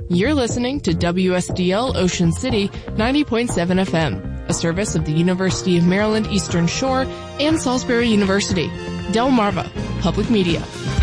You're listening to WSDL Ocean City 90.7 FM, a service of the University of Maryland Eastern Shore and Salisbury University. Delmarva Public Media.